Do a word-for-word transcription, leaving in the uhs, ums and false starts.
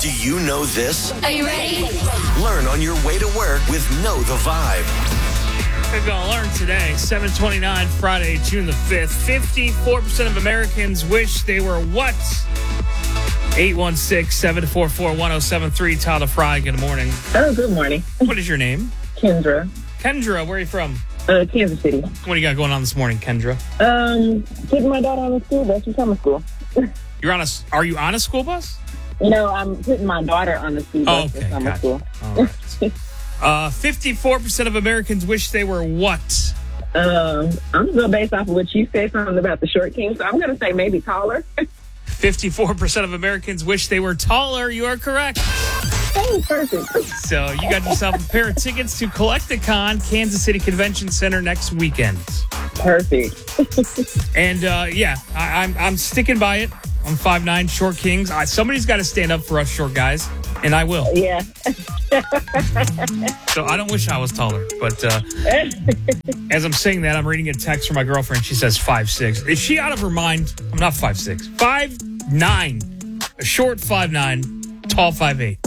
Do you know this? Are you ready? Learn on your way to work with Know the Vibe. We're going to learn today, seven twenty-nine, Friday, June the fifth. fifty-four percent of Americans wish they were what? eight one six, seven four four, one oh seven three. Tyler Fry, good morning. Oh, good morning. What is your name? Kendra. Kendra, where are you from? Uh, Kansas City. What do you got going on this morning, Kendra? Um, taking my daughter on a school bus from summer school. You're on a, are you on a school bus? No, I'm putting my daughter on the school bus Oh, okay, for summer gotcha. school. All right. uh, fifty-four percent of Americans wish they were what? Um, I'm going to go based off of what you said, something about the short king, so I'm going to say maybe taller. fifty-four percent of Americans wish they were taller. You are correct. Oh, perfect. So you got yourself a pair of tickets to Collecticon, Kansas City Convention Center next weekend. Perfect. And uh, yeah, I, I'm I'm sticking by it. I'm five nine, short kings. I, somebody's got to stand up for us short guys, and I will. Yeah. So I don't wish I was taller, but uh, as I'm saying that, I'm reading a text from my girlfriend. She says five six. Is she out of her mind? I'm not five six. five nine. A short five nine, tall five eight.